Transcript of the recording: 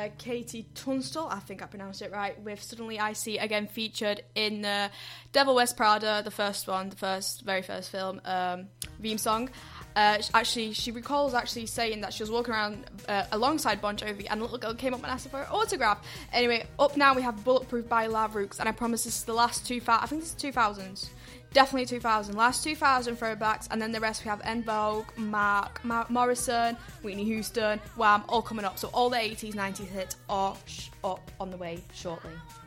Katie Tunstall, I think I pronounced it right, with Suddenly I See, again featured in the Devil Wears Prada, the very first film, theme song. She recalls saying that she was walking around alongside Bon Jovi and a little girl came up and asked her for her autograph. Anyway, up now we have Bulletproof by Lavrooks, and I promise this is the last I think this is 2000s. Definitely 2000. Last 2000 throwbacks, and then the rest we have En Vogue, Mark Morrison, Whitney Houston, Wham, all coming up. So all the 80s, 90s hits are up on the way shortly.